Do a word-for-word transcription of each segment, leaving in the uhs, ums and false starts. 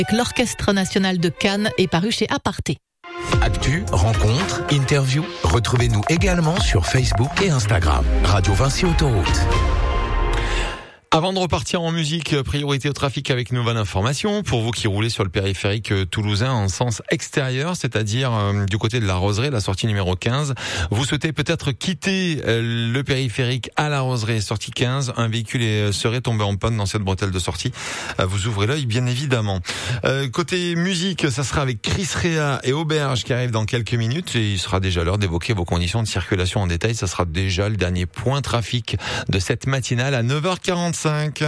avec l'Orchestre National de Cannes est paru chez Aparté. Actu, rencontres, interviews, retrouvez-nous également sur Facebook et Instagram. Radio Vinci Autoroute. Avant de repartir en musique, priorité au trafic avec une nouvelle information. Pour vous qui roulez sur le périphérique toulousain en sens extérieur, c'est-à-dire euh, du côté de la Roseraie, la sortie numéro quinze, vous souhaitez peut-être quitter euh, le périphérique à la Roseraie, sortie quinze, un véhicule est, serait tombé en panne dans cette bretelle de sortie. Euh, vous ouvrez l'œil, bien évidemment. Euh, côté musique, ça sera avec Chris Rea et Auberge qui arrivent dans quelques minutes et il sera déjà l'heure d'évoquer vos conditions de circulation en détail. Ça sera déjà le dernier point trafic de cette matinale à neuf heures quarante-cinq.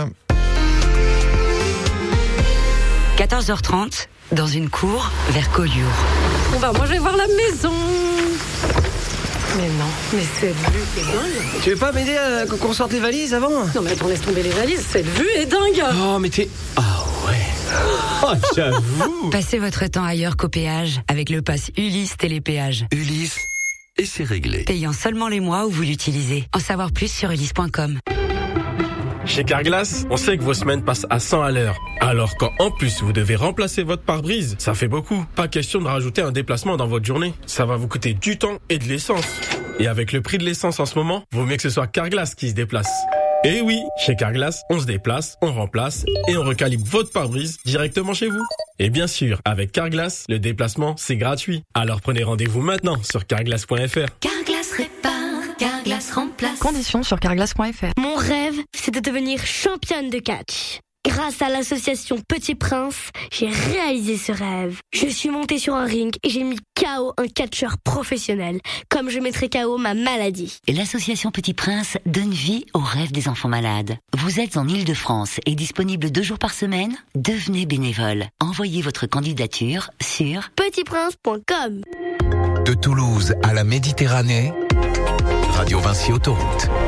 quatorze heures trente, dans une cour vers Collioure. Bon bah moi je vais voir la maison. Mais non, mais cette vue est dingue. Tu veux pas m'aider à qu'on sorte les valises avant? Non mais attends, laisse tomber les valises, cette vue est dingue. Oh mais t'es... Ah ouais. Oh j'avoue. Passez votre temps ailleurs qu'au péage avec le pass Ulysse Télépéage. Ulysse, et c'est réglé. Payant seulement les mois où vous l'utilisez. En savoir plus sur ulysse point com. Chez Carglass, on sait que vos semaines passent à cent à l'heure. Alors quand en plus vous devez remplacer votre pare-brise, ça fait beaucoup. Pas question de rajouter un déplacement dans votre journée. Ça va vous coûter du temps et de l'essence. Et avec le prix de l'essence en ce moment, vaut mieux que ce soit Carglass qui se déplace. Et oui, chez Carglass, on se déplace, on remplace et on recalibre votre pare-brise directement chez vous. Et bien sûr, avec Carglass, le déplacement, c'est gratuit. Alors prenez rendez-vous maintenant sur carglass point f r. Carglass répare, Carglass remplace. Conditions sur carglass point f r. Mon rêve, c'est de devenir championne de catch. Grâce à l'association Petit Prince, j'ai réalisé ce rêve. Je suis montée sur un ring et j'ai mis K O un catcheur professionnel, comme je mettrai K O ma maladie. L'association Petit Prince donne vie aux rêves des enfants malades. Vous êtes en Île-de-France et disponible deux jours par semaine? Devenez bénévole. Envoyez votre candidature sur petit prince point com. De Toulouse à la Méditerranée, Radio Vinci Autoroute.